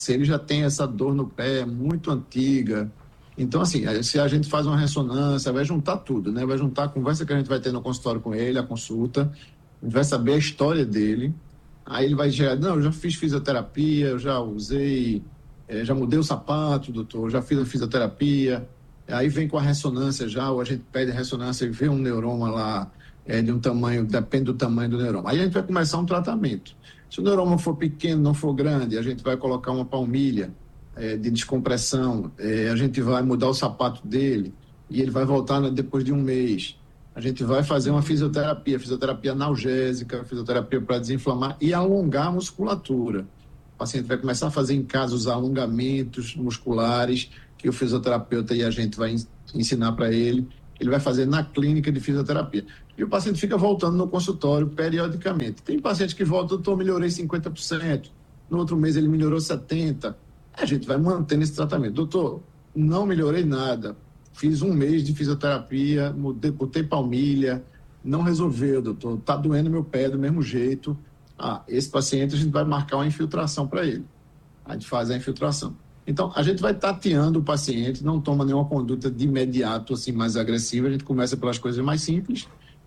se ele já tem essa dor no pé muito antiga. Então, assim, se a gente faz uma ressonância, vai juntar tudo, né? Vai juntar a conversa que a gente vai ter no consultório com ele, a consulta, a gente vai saber a história dele. Aí ele vai chegar, não, eu já fiz fisioterapia, eu já usei, já mudei o sapato, doutor, já fiz a fisioterapia. Aí vem com a ressonância já, ou a gente pede a ressonância e vê um neuroma lá de um tamanho, depende do tamanho do neuroma. Aí a gente vai começar um tratamento. Se o neuroma for pequeno, não for grande, a gente vai colocar uma palmilha de descompressão, a gente vai mudar o sapato dele e ele vai voltar depois de um mês. A gente vai fazer uma fisioterapia analgésica, fisioterapia para desinflamar e alongar a musculatura. O paciente vai começar a fazer em casa os alongamentos musculares que o fisioterapeuta e a gente vai ensinar para ele. Ele vai fazer na clínica de fisioterapia. E o paciente fica voltando no consultório periodicamente. Tem paciente que volta, doutor, melhorei 50%. No outro mês ele melhorou 70%. A gente vai mantendo esse tratamento. Doutor, não melhorei nada. Fiz um mês de fisioterapia, botei palmilha, não resolveu, doutor. Está doendo meu pé do mesmo jeito. Esse paciente a gente vai marcar uma infiltração para ele. A gente faz a infiltração. Então, a gente vai tateando o paciente, não toma nenhuma conduta de imediato, assim, mais agressiva. A gente começa pelas coisas mais simples,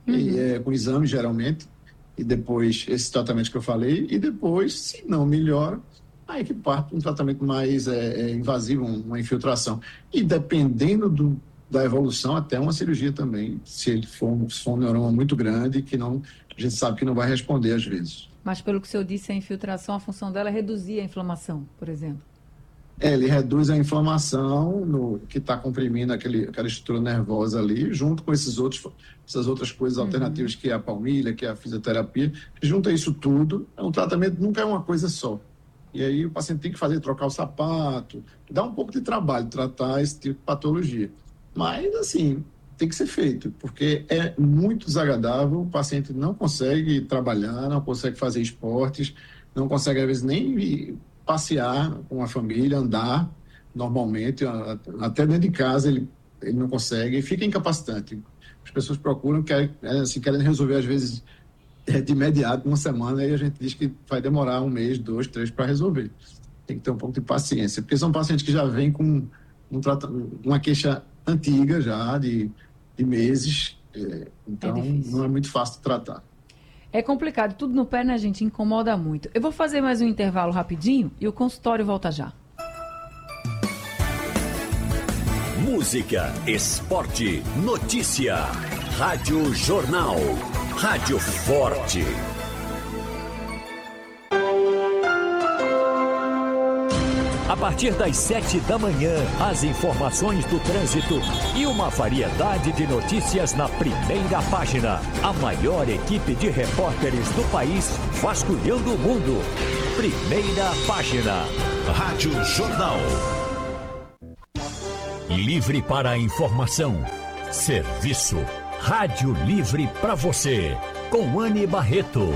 com exame, geralmente, e depois esse tratamento que eu falei, e depois, se não melhora, aí que parte um tratamento mais invasivo, uma infiltração. E dependendo da evolução, até uma cirurgia também, se ele for um neuroma muito grande, que não, a gente sabe que não vai responder às vezes. Mas pelo que o senhor disse, a infiltração, a função dela é reduzir a inflamação, por exemplo. Ele reduz a inflamação que está comprimindo aquela estrutura nervosa ali, junto com essas outras coisas alternativas, que é a palmilha, que é a fisioterapia. Junta isso tudo, um tratamento nunca é uma coisa só. E aí o paciente tem que trocar o sapato, dá um pouco de trabalho tratar esse tipo de patologia. Mas, assim, tem que ser feito, porque é muito desagradável, o paciente não consegue trabalhar, não consegue fazer esportes, não consegue, às vezes, nem passear com a família, andar normalmente, até dentro de casa ele não consegue e fica incapacitante. As pessoas procuram, querem resolver, às vezes, de imediato, uma semana, e a gente diz que vai demorar 1 mês, 2, 3 para resolver. Tem que ter um pouco de paciência, porque são pacientes que já vêm com uma queixa antiga já, de meses, então não é muito fácil de tratar. É complicado, tudo no pé, né, gente? Incomoda muito. Eu vou fazer mais um intervalo rapidinho e o consultório volta já. Música, esporte, notícia. Rádio Jornal. Rádio Forte. A partir das 7 da manhã, as informações do trânsito e uma variedade de notícias na primeira página. A maior equipe de repórteres do país vasculhando o mundo. Primeira página. Rádio Jornal. Livre para a informação. Serviço. Rádio Livre para você. Com Anne Barreto.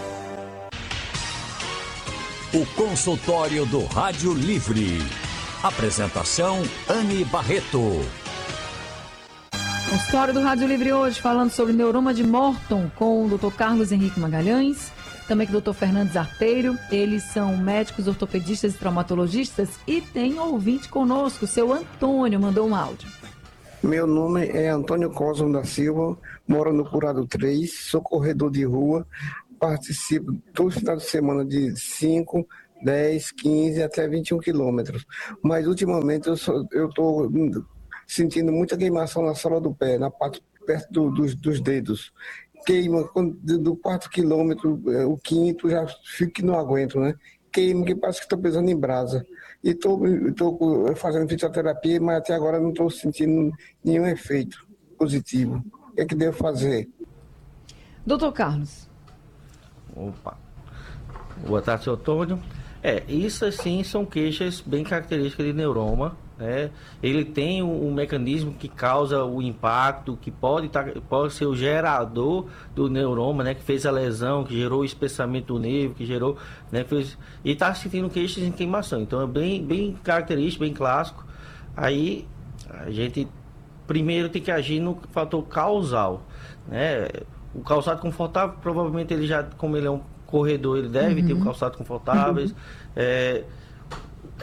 O consultório do Rádio Livre. Apresentação, Anne Barreto. Consultório do Rádio Livre hoje, falando sobre neuroma de Morton, com o Dr. Carlos Henrique Magalhães, também com o Dr. Fernandes Arteiro. Eles são médicos, ortopedistas e traumatologistas. E tem ouvinte conosco, o seu Antônio, mandou um áudio. Meu nome é Antônio Cosmo da Silva, moro no Curado 3, sou corredor de rua. Participo todo final de semana de 5, 10, 15 até 21 quilômetros. Mas ultimamente eu estou sentindo muita queimação na sola do pé, na parte perto dos dedos. Queima do 4 quilômetro, o quinto, já fico que não aguento, né? Queima, que parece que estou pisando em brasa. E estou fazendo fisioterapia, mas até agora não estou sentindo nenhum efeito positivo. O que é que devo fazer? Doutor Carlos. Opa. Boa tarde, seu Antônio. Isso assim são queixas bem características de neuroma, né? Ele tem um mecanismo que causa o impacto, que pode ser o gerador do neuroma, né? Que fez a lesão, que gerou o espessamento do nervo, que gerou, né? E está sentindo queixas em queimação. Então é bem característico, bem clássico. Aí a gente primeiro tem que agir no fator causal, né? O calçado confortável, provavelmente ele já, como ele é um corredor, ele deve ter um calçado confortável.